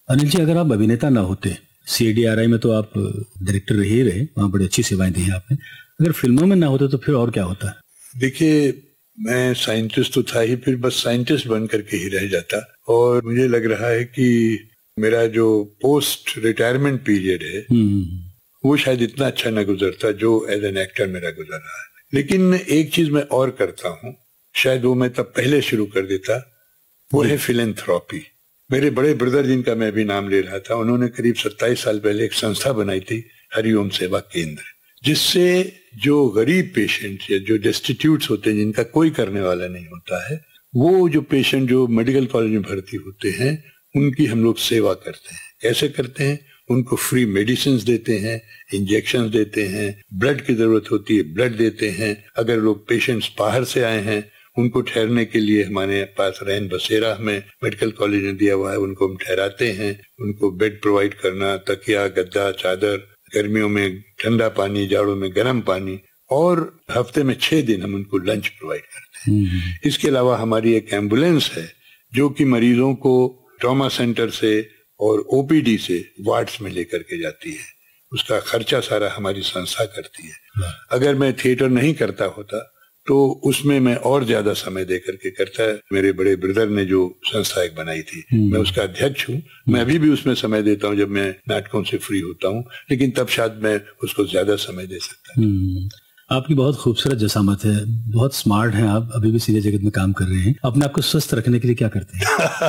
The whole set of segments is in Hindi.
अनिल जी, अगर आप अभिनेता ना होते, CIDRI में तो आप डायरेक्टर रहे ही रहे, वहाँ बड़ी अच्छी सेवाएं दी हैं आपने। अगर फिल्मों में ना होते तो फिर और क्या होता? देखिए, मैं साइंटिस्ट तो था ही, फिर बस साइंटिस्ट बन करके ही रह जाता। और मुझे लग रहा है कि मेरा जो पोस्ट रिटायरमेंट पीरियड है वो शायद इतना अच्छा न गुजरता जो एज एन एक्टर मेरा गुजर रहा है। लेकिन एक चीज मैं और करता हूँ, शायद वो मैं तब पहले शुरू कर देता, वो है फिलैंथ्रोपी। मेरे बड़े ब्रदर, जिनका मैं भी नाम ले रहा था, उन्होंने करीब 27 साल पहले एक संस्था बनाई थी, हरिओम सेवा केंद्र, जिससे जो गरीब पेशेंट या जो डेस्टिट्यूट्स होते हैं, जिनका कोई करने वाला नहीं होता है, वो जो पेशेंट जो मेडिकल कॉलेज में भर्ती होते हैं, उनकी हम लोग सेवा करते हैं। कैसे करते हैं? उनको फ्री मेडिसिन देते हैं, इंजेक्शन देते हैं, ब्लड की जरूरत होती है ब्लड देते हैं। अगर लोग पेशेंट्स बाहर से आए हैं, उनको ठहरने के लिए हमारे पास रैन बसेरा हमें मेडिकल कॉलेज ने दिया हुआ है, उनको हम ठहराते हैं। उनको बेड प्रोवाइड करना, तकिया, गद्दा, चादर, गर्मियों में ठंडा पानी, जाड़ों में गर्म पानी, और हफ्ते में 6 दिन हम उनको लंच प्रोवाइड करते हैं। इसके अलावा हमारी एक एम्बुलेंस है जो कि मरीजों को ट्रॉमा सेंटर से और OPD से वार्ड्स में लेकर के जाती है। उसका खर्चा सारा हमारी संस्था करती है। अगर मैं थिएटर नहीं करता होता तो उसमें मैं और ज्यादा समय दे करके करता है। मेरे बड़े ब्रदर ने जो संस्था एक बनाई थी, मैं उसका अध्यक्ष हूँ। मैं अभी भी उसमें समय देता हूँ जब मैं नाटकों से फ्री होता हूँ, लेकिन तब शायद मैं उसको ज्यादा समय दे सकता हूँ। आपकी बहुत खूबसूरत जसामत है, बहुत स्मार्ट हैं आप, अभी भी सिने जगत में काम कर रहे हैं। अपने आप को स्वस्थ रखने के लिए क्या करते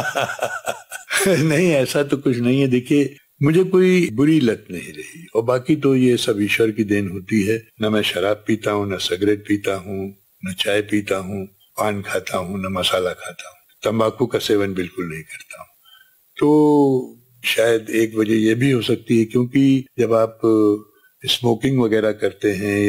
हैं? नहीं, ऐसा तो कुछ नहीं है। देखिए, मुझे कोई बुरी लत नहीं रही, और बाकी तो ये सब ईश्वर की देन होती है। न मैं शराब पीता हूँ, न सिगरेट पीता हूँ, न चाय पीता हूँ, पान खाता हूँ, न मसाला खाता हूँ, तंबाकू का सेवन बिल्कुल नहीं करता हूँ। तो शायद एक वजह ये भी हो सकती है, क्योंकि जब आप स्मोकिंग वगैरह करते हैं